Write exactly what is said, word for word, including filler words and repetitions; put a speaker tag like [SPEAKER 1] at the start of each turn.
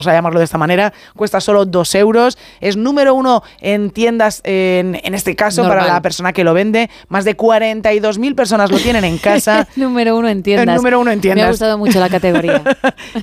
[SPEAKER 1] a llamarlo de esta manera, cuesta solo dos euros, es número uno en tiendas, en, en este caso,
[SPEAKER 2] normal,
[SPEAKER 1] para la persona que lo vende, más de cuarenta y dos mil personas lo tienen en casa.
[SPEAKER 2] Número uno en tiendas.
[SPEAKER 1] El número uno en tiendas.
[SPEAKER 2] Me ha gustado mucho la categoría.